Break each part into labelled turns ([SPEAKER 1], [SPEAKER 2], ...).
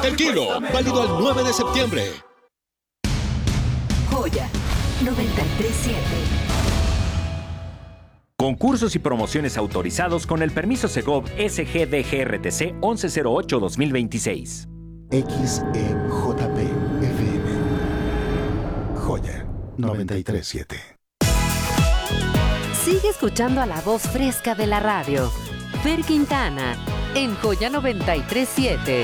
[SPEAKER 1] $1.50 el kilo. Válido al 9 de septiembre.
[SPEAKER 2] Joya 93.7.
[SPEAKER 3] Concursos y promociones autorizados con el permiso Segov SGDGRTC 1108-2026.
[SPEAKER 4] XEJP FM. Joya 93.7.
[SPEAKER 2] Sigue escuchando a la voz fresca de la radio. Fer Quintana, en Joya 93.7.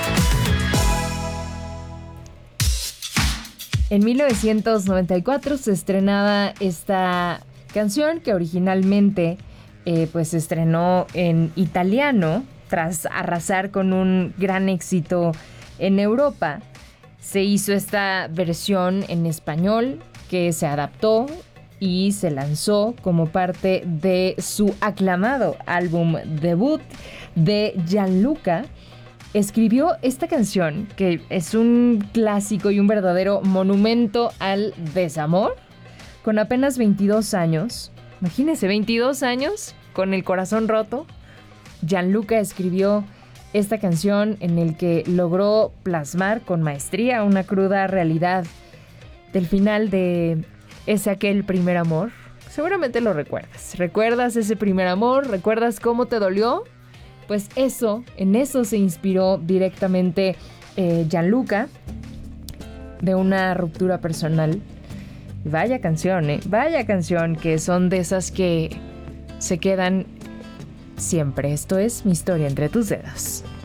[SPEAKER 5] En 1994 se estrenaba esta canción que originalmente pues se estrenó en italiano tras arrasar con un gran éxito en Europa. Se hizo esta versión en español que se adaptó y se lanzó como parte de su aclamado álbum debut de Gianluca. Escribió esta canción, que es un clásico y un verdadero monumento al desamor, con apenas 22 años. Imagínense, 22 años, con el corazón roto. Gianluca escribió esta canción en el que logró plasmar con maestría una cruda realidad del final de aquel primer amor. Seguramente lo recuerdas. ¿Recuerdas ese primer amor? ¿Recuerdas cómo te dolió? Pues en eso se inspiró directamente Gianluca, de una ruptura personal. Vaya canción, vaya canción, que son de esas que se quedan siempre. Esto es Mi Historia Entre Tus Dedos.